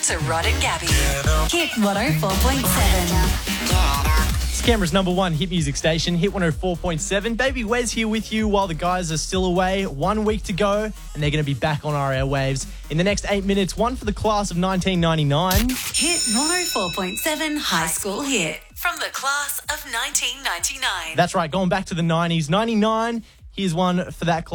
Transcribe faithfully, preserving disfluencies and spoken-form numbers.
to Rod and Gabby. Hit one oh four point seven. It's Canberra's number one hit music station, Hit one oh four point seven. Baby Wes here with you while the guys are still away. One week to go, and they're going to be back on our airwaves in the next eight minutes. One for the class of nineteen ninety-nine. Hit one oh four point seven High School Hit from the class of nineteen ninety-nine. That's right, going back to the nineties. ninety-nine, here's one for that class.